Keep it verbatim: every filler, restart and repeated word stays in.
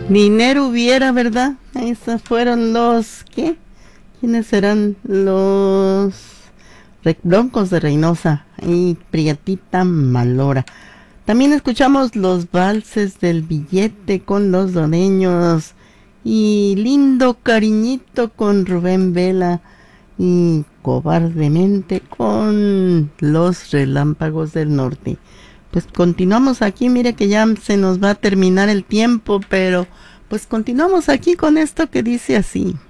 Dinero hubiera, ¿verdad? Esos fueron los, ¿qué? ¿Quiénes serán los Broncos de Reynosa y Prietita Malora? También escuchamos los valses del billete con los Doreños y Lindo Cariñito con Rubén Vela y Cobardemente con los Relámpagos del Norte. Pues continuamos aquí, mire que ya se nos va a terminar el tiempo, pero pues continuamos aquí con esto que dice así.